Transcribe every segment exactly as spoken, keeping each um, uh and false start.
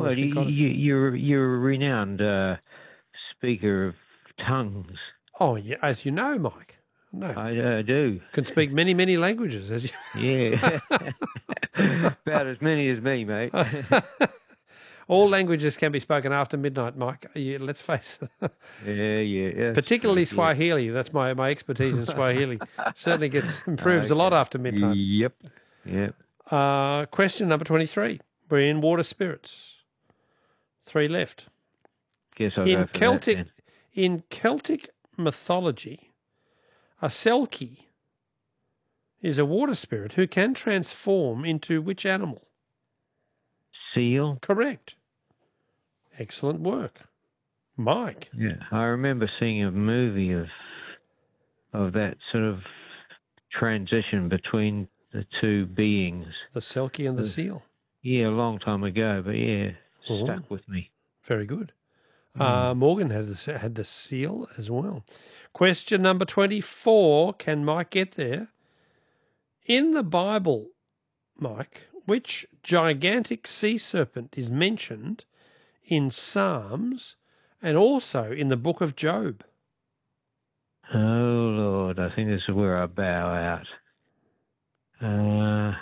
Well, you, you, you're, you're a renowned uh, speaker of tongues. Oh, yeah, as you know, Mike. No. I uh, do. Can speak many, many languages, as you... Yeah. About as many as me, mate. All languages can be spoken after midnight, Mike. Yeah, let's face it. Yeah, yeah. yeah Particularly true, Swahili. Yeah. That's my, my expertise in Swahili. Certainly gets improves okay. a lot after midnight. Yep. Yep. Uh, question number twenty-three. We're in water spirits. Three left. Guess I'll in go for Celtic, that, in Celtic mythology, a Selkie is a water spirit who can transform into which animal? Seal. Correct. Excellent work. Mike. Yeah, I remember seeing a movie of of that sort of transition between the two beings. The Selkie and the, the seal. Yeah, a long time ago, but yeah, Ooh. stuck with me. Very good. Mm. Uh, Morgan had the, had the seal as well. Question number twenty-four. Can Mike get there? In the Bible, Mike, which gigantic sea serpent is mentioned in Psalms and also in the book of Job? Oh, Lord, I think this is where I bow out. Uh,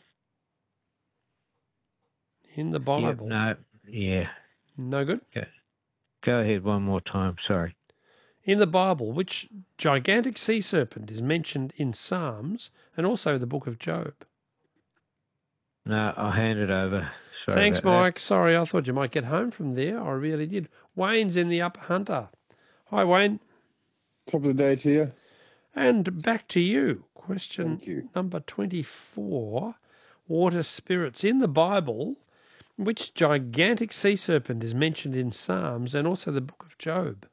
in the Bible? Yep, no, yeah. No good? Okay. Go ahead one more time, sorry. In the Bible, which gigantic sea serpent is mentioned in Psalms and also the book of Job? No, I'll hand it over. Sorry Thanks, Mike. That. Sorry, I thought you might get home from there. I really did. Wayne's in the Upper Hunter. Hi, Wayne. Top of the day to you. And back to you. Question you. number twenty-four. Water spirits. In the Bible, which gigantic sea serpent is mentioned in Psalms and also the book of Job?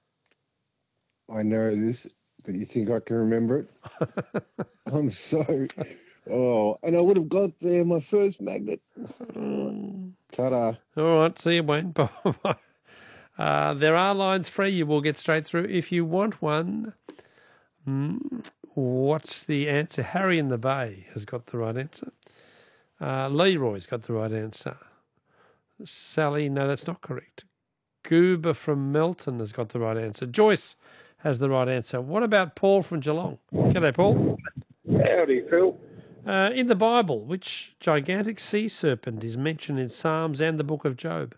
I know this, but you think I can remember it? I'm so... Oh, and I would have got there my first magnet. Ta-da. All right, see you, Wayne. Bye-bye. Uh, there are lines free. You will get straight through. If you want one, mm, what's the answer? Harry in the Bay has got the right answer. Uh, Leroy's got the right answer. Sally, no, that's not correct. Goober from Melton has got the right answer. Joyce has the right answer. What about Paul from Geelong? G'day, Paul. Howdy, Phil. Uh, in the Bible, which gigantic sea serpent is mentioned in Psalms and the book of Job?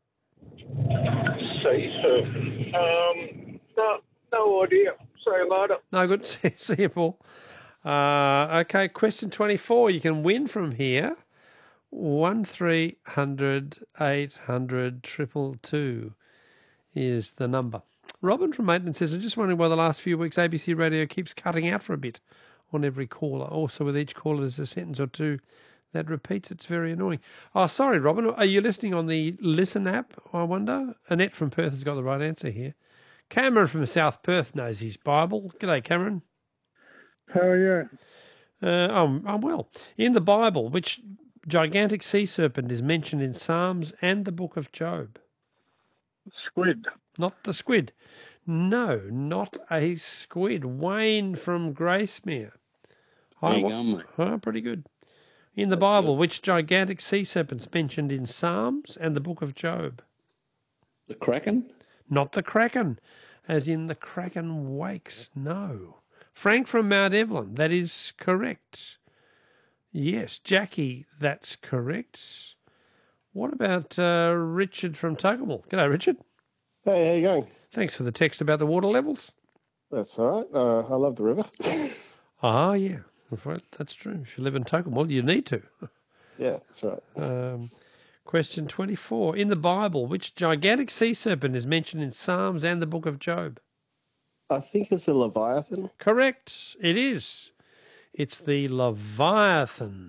Sea serpent. Um, no, no idea. See you later. No, good. See you, Paul. Uh, okay, question twenty-four. You can win from here. One three hundred eight hundred triple two is the number. Robin from Maitland says, I'm just wondering why the last few weeks A B C Radio keeps cutting out for a bit on every caller. Also, with each caller, there's a sentence or two that repeats. It's very annoying. Oh, sorry, Robin. Are you listening on the Listen app, I wonder? Annette from Perth has got the right answer here. Cameron from South Perth knows his Bible. G'day, Cameron. How are you? Uh, I'm, I'm well. In the Bible, which gigantic sea serpent is mentioned in Psalms and the book of Job? Squid. Not the squid. No, not a squid. Wayne from Gracemere. There you go, mate. Oh, pretty good. In the Bible, which gigantic sea serpent's mentioned in Psalms and the book of Job? The Kraken? Not the Kraken, as in the Kraken wakes. No. Frank from Mount Evelyn, that is correct. Yes, Jackie, that's correct. What about uh, Richard from Tuggermore? G'day, Richard. Hey, how you going? Thanks for the text about the water levels. That's all right. Uh, I love the river. Ah, yeah. That's true. If you live in Tuggermore, you need to. Yeah, that's right. Um, question twenty-four. In the Bible, which gigantic sea serpent is mentioned in Psalms and the book of Job? I think it's a Leviathan. Correct. It is. It's the Leviathan.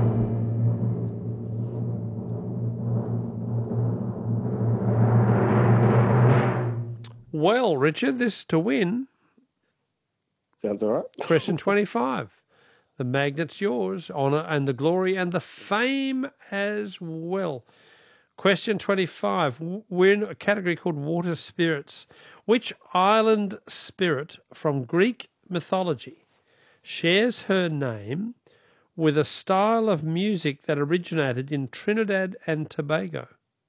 Well, Richard, this is to win. Sounds all right. Question twenty-five. The magnet's yours, honour and the glory and the fame as well. Question twenty-five. We're in a category called water spirits. Which island spirit from Greek mythology shares her name with a style of music that originated in Trinidad and Tobago?